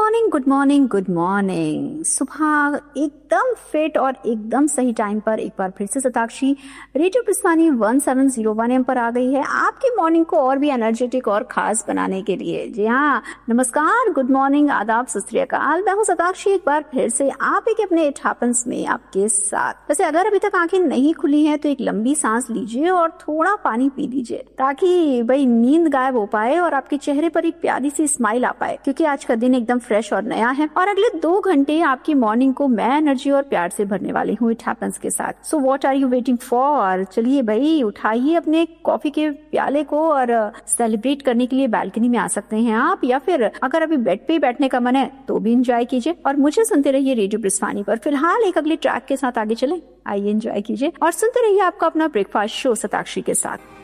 Morning, good morning, good morning. सुबह एकदम fit और एकदम सही टाइम पर एक बार फिर से शताक्षी रेडियो पिस्वानी 1701 एम पर आ गई है आपकी मॉर्निंग को और भी एनर्जेटिक और खास बनाने के लिए। जी हाँ, नमस्कार, गुड मॉर्निंग, आदाब, सत श्री अकाल। मैं हूँ शताक्षी एक बार फिर से आप एक अपने इट हैपेंस में आपके साथ। वैसे अगर अभी तक आंखें नहीं खुली हैं तो एक लंबी सांस लीजिए और थोड़ा पानी पी लीजिए ताकि भाई नींद गायब हो पाए और आपके चेहरे पर एक प्यारी सी स्माइल आ पाए, क्योंकि आज का दिन एकदम फ्रेश और नया है और अगले 2 घंटे आपकी मॉर्निंग को मैं एनर्जी और प्यार से भरने वाली हूँ इट हैपेंस के साथ। So what are you waiting for? चलिए भाई, उठाइए अपने कॉफी के प्याले को और सेलिब्रेट करने के लिए बालकनी में आ सकते हैं आप, या फिर अगर अभी बेड पे ही बैठने का मन है तो भी एंजॉय कीजिए और मुझे सुनते रहिए रेडियो पिस्वानी पर। फिलहाल एक अगले ट्रैक के साथ आगे चले, आइए एंजॉय कीजिए और सुनते रहिए आपका अपना ब्रेकफास्ट शो शताक्षी के साथ।